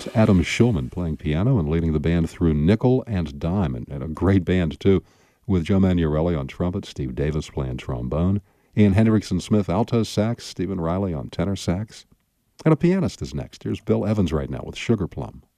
It's Adam Schulman playing piano and leading the band through nickel and dime, and a great band, too, with Joe Manarelli on trumpet, Steve Davis playing trombone, Ian Hendrickson Smith alto sax, Stephen Riley on tenor sax. And a pianist is next. Here's Bill Evans right now with Sugar Plum.